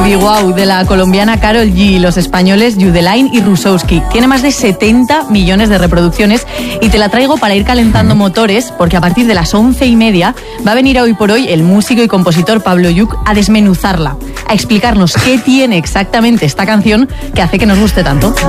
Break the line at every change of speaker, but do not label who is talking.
Baby Wow de la colombiana Karol G, los españoles Yudelain y Rusowski. Tiene más de 70 millones de reproducciones y te la traigo para ir calentando motores, porque a partir de las 11:30 va a venir a Hoy por Hoy el músico y compositor Pablo Lluch a desmenuzarla, a explicarnos qué tiene exactamente esta canción que hace que nos guste tanto.